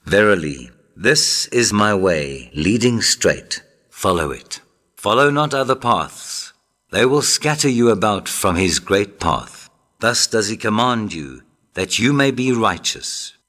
Verily, this is my way leading straight. Follow it. Follow not other paths. They will scatter you about from his great path. Thus does he command you that you may be righteous.